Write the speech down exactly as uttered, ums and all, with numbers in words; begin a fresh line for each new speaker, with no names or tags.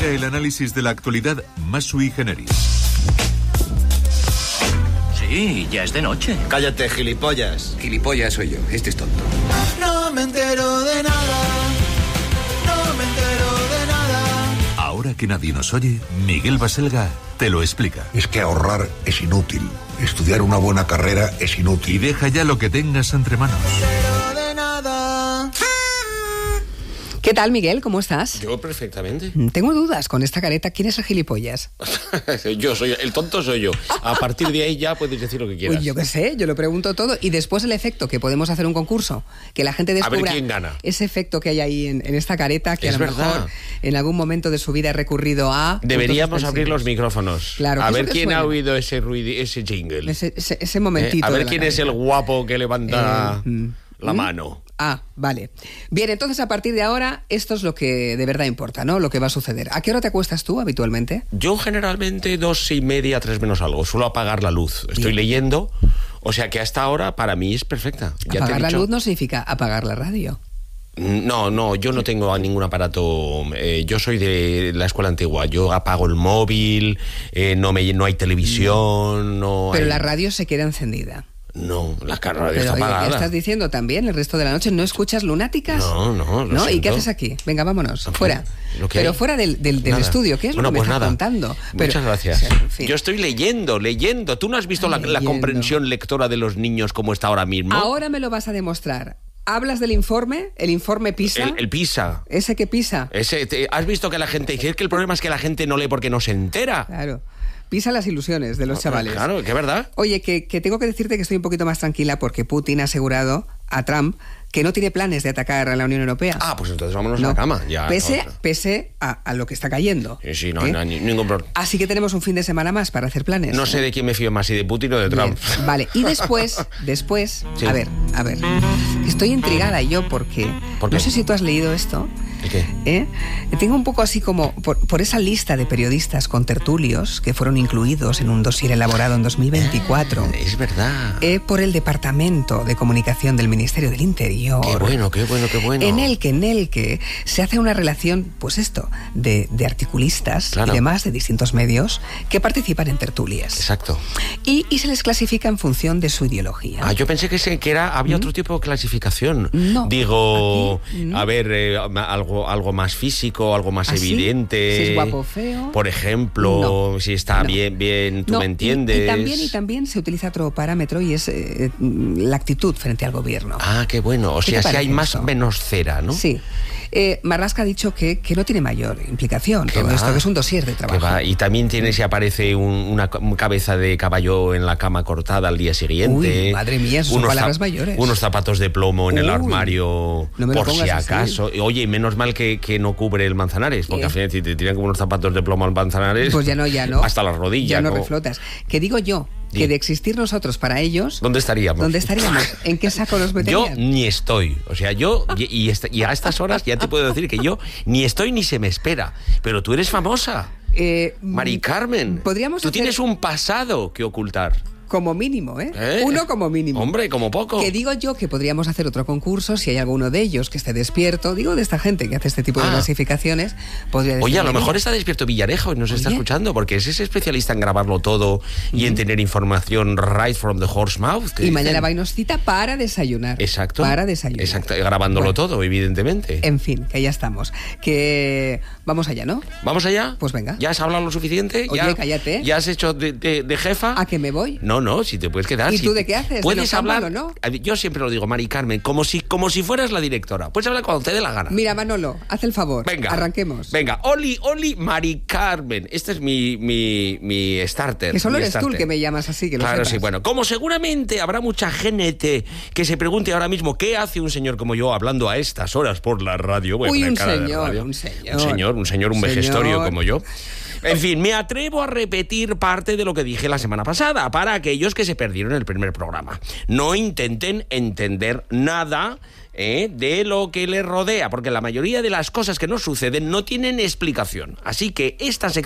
Llega el análisis de la actualidad más sui generis.
Sí, ya es de noche.
Cállate, gilipollas.
Gilipollas soy yo, este es tonto.
No me entero de nada, no me entero de nada.
Ahora que nadie nos oye, Miguel Baselga te lo explica.
Es que ahorrar es inútil. Estudiar una buena carrera es inútil.
Y deja ya lo que tengas entre manos.
No me entero de nada.
¿Qué tal, Miguel? ¿Cómo estás?
Yo perfectamente.
Tengo dudas con esta careta. ¿Quién es el gilipollas?
Yo soy el tonto soy yo. A partir de ahí ya puedes decir lo que quieras.
Uy, yo qué sé, yo lo pregunto todo. Y después el efecto, que podemos hacer un concurso, que la gente descubra
a ver quién gana.
Ese efecto que hay ahí en, en esta careta, que
es
a lo
verdad.
mejor en algún momento de su vida ha recurrido a...
Deberíamos abrir los micrófonos.
Claro,
a ver quién
suena?
ha oído ese ruido, ese jingle.
Ese, ese, ese momentito.
Eh, a ver
de la
quién
careta.
es el guapo que levanta
Eh, mm,
la
¿mm?
mano.
Ah, vale. Bien, entonces a partir de ahora, esto es lo que de verdad importa, ¿no? Lo que va a suceder. ¿A qué hora te acuestas tú habitualmente?
Yo generalmente dos y media, tres menos algo. Suelo apagar la luz. Estoy
Bien.
leyendo. O sea que hasta ahora para mí es perfecta. Ya te he
Apagar la
dicho-
luz no significa apagar la radio.
No, no, yo no tengo ningún aparato. Eh, yo soy de la escuela antigua. Yo apago el móvil, eh, no, me, no hay televisión, no
Pero
hay...
la radio se queda encendida.
No, la radio
Pero
está
oye,
apagada.
¿qué estás diciendo también el resto de la noche? ¿No escuchas lunáticas?
No, no, lo
¿No? ¿Y qué
siento.
haces aquí? Venga, vámonos,
En fin,
fuera.
lo que
Pero
hay.
fuera del, del, del
Nada.
estudio, ¿qué es
Bueno,
lo que
pues
me estás
nada.
contando? Pero-
Muchas gracias.
o sea, en fin.
Yo estoy leyendo, leyendo. ¿Tú no has visto la, la
Leyendo.
comprensión lectora de los niños como está ahora mismo?
Ahora me lo vas a demostrar. ¿Hablas del informe? ¿El informe PISA?
El, el PISA.
¿Ese que PISA?
Ese, te- ¿Has visto que la gente dice? Es que el problema es que la gente no lee porque no se entera.
Claro. PISA las ilusiones de los chavales.
Claro, que es verdad.
Oye, que, que tengo que decirte que estoy un poquito más tranquila porque Putin ha asegurado a Trump que no tiene planes de atacar a la Unión Europea.
Ah, pues entonces vámonos
No.
a la cama. Ya,
pese
no.
pese a, a lo que está cayendo.
Sí, sí, no,
¿Eh?
no hay ni- ningún problema.
Así que tenemos un fin de semana más para hacer planes.
No sé de quién me fío más, si de Putin o de Trump.
Bien, vale, y después, después,
Sí.
a ver, a ver, estoy intrigada yo porque,
¿Por qué?
no sé si tú has leído esto,
¿El qué?
¿eh? Tengo un poco así como, por, por esa lista de periodistas con tertulios que fueron incluidos en un dossier elaborado en dos mil veinticuatro,
Es verdad.
eh, por el Departamento de Comunicación del Ministerio del Interior.
Qué bueno, qué bueno, qué bueno.
En el que, en el que se hace una relación, pues esto, de, de articulistas
Claro.
y demás de distintos medios que participan en tertulias.
Exacto.
Y, y se les clasifica en función de su ideología.
Ah, yo pensé que, se, que era, había otro tipo de clasificación.
No,
Digo,
aquí, no.
a ver, eh, algo, algo más físico, algo más
¿Ah, sí?
evidente.
Si es guapo o feo.
Por ejemplo,
No,
si está
no.
bien, bien, tú
No,
me
y-
entiendes.
Y, también, y también se utiliza otro parámetro y es eh, la actitud frente al gobierno.
Ah, qué bueno. O
¿Qué
sea,
te
si hay
parece
más
eso?
menos cera, ¿no?
Sí. Eh, Marlaska ha dicho que, que no tiene mayor implicación
Que
todo
va,
esto, que es un dossier de
que
trabajo.
va. Y también tiene si aparece un- una ca- cabeza de caballo en la cama cortada al día siguiente.
Uy, madre mía, esas son
Unos
palabras
zap-
mayores.
Unos zapatos de plomo en el
Uy,
armario
no me lo
por si
pongas así.
acaso. Oye, y menos mal que, que no cubre el Manzanares, porque
Eh.
al final si te tiran como unos zapatos de plomo al Manzanares,
Pues ya no, ya no.
hasta las rodillas.
Ya no
como-
reflotas. Que digo yo, que
Di.
de existir nosotros para ellos,
¿Dónde estaríamos?
¿dónde estaríamos? ¿En qué saco nos
Yo
meterían?
ni estoy, o sea, yo y, y esta- y a estas horas ya te puedo decir que yo ni estoy ni se me espera, pero tú eres famosa,
Eh,
Mari Carmen.
Podríamos
Tú
hacer-
tienes un pasado que ocultar.
Como mínimo, ¿eh?
¿Eh?
Uno como mínimo.
Hombre, como poco.
Que digo yo que podríamos hacer otro concurso si hay alguno de ellos que esté despierto. Digo de esta gente que hace este tipo de
Ah.
clasificaciones. Podría
Oye, a
decirme,
lo mejor
mira,
está despierto Villarejo y nos está
Oye.
escuchando, porque es ese especialista en grabarlo todo y en tener información right from the horse mouth. que
Y
dicen.
mañana va y nos cita para desayunar.
Exacto.
Para desayunar.
Exacto, grabándolo
Bueno.
todo, evidentemente.
En fin, que ya estamos. Que vamos allá, ¿no?
¿Vamos allá?
Pues venga.
¿Ya has hablado lo suficiente?
Oye,
¿Ya,
cállate.
¿Ya has hecho de, de- de jefa?
¿A que me voy?
No, no, si te puedes quedar.
¿Y
si-
tú de qué haces? ¿De
Puedes
noctámbulo,
hablar.
no?
Yo siempre lo digo, Mari Carmen, como si, como si fueras la directora. Puedes hablar cuando te dé la gana.
Mira, Manolo, haz el favor.
Venga.
Arranquemos.
Venga, Oli, Oli, Mari Carmen. Este es mi, mi, mi starter.
Que solo
mi
eres tú el
starter.
que me llamas así, que lo
Claro,
sepas.
sí, bueno. Como seguramente habrá mucha gente que se pregunte ahora mismo qué hace un señor como yo hablando a estas horas por la radio. Voy a
Uy,
poner
un
cara de
señor,
radio.
un señor.
Un señor, un señor, un
Señor.
vejestorio como yo. En fin, me atrevo a repetir parte de lo que dije la semana pasada para aquellos que se perdieron el primer programa. No intenten entender nada ¿eh? de lo que les rodea, porque la mayoría de las cosas que nos suceden no tienen explicación. Así que esta sección